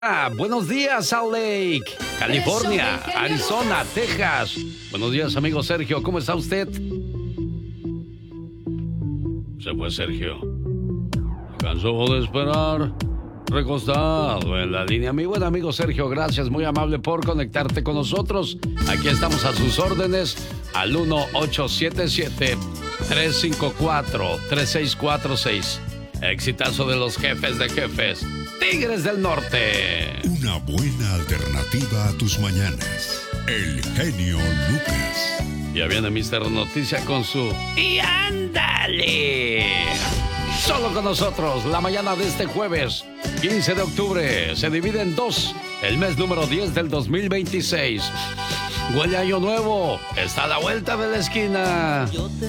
Buenos días, Salt Lake, California, Arizona, Texas. Buenos días, amigo Sergio, ¿cómo está usted? Se fue Sergio. Cansó de esperar, recostado en la línea. Mi buen amigo Sergio, gracias, muy amable por conectarte con nosotros. Aquí estamos a sus órdenes al 1-877-354-3646. Exitazo de los jefes de jefes, Tigres del Norte. Una buena alternativa a tus mañanas. El genio Lucas. Ya viene Mr. Noticia con su ¡Y ándale! Solo con nosotros, la mañana de este jueves, 15 de octubre, se divide en dos, el mes número 10 del 2026. Huele a año nuevo, está a la vuelta de la esquina.